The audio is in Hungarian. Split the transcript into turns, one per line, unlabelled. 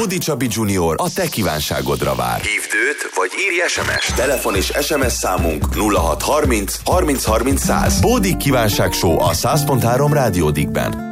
Bódi Csabi Junior a te kívánságodra vár. Hívd őt, vagy írj SMS. Telefon és SMS számunk 0630 30 30 100. Bódi Kívánság Show a 100.3 Rádiódikben.